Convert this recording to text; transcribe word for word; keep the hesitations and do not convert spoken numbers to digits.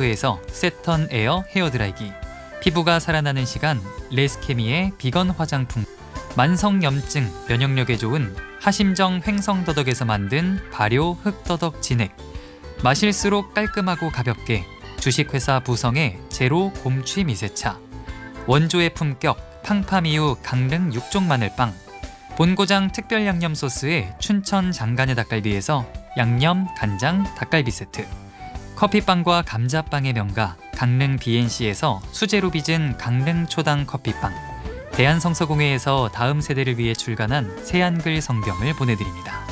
라이프에서 세턴 에어 헤어드라이기, 피부가 살아나는 시간 레스케미의 비건 화장품, 만성염증, 면역력에 좋은 하심정 횡성더덕에서 만든 발효 흑더덕 진액, 마실수록 깔끔하고 가볍게 주식회사 부성의 제로 곰취 미세차, 원조의 품격 팡파미우 강릉 육종 마늘빵, 본고장 특별 양념 소스의 춘천 장간의 닭갈비에서 양념 간장 닭갈비 세트, 커피빵과 감자빵의 명가 강릉 비엔씨에서 수제로 빚은 강릉 초당 커피빵, 대한성서공회에서 다음 세대를 위해 출간한 새한글 성경을 보내드립니다.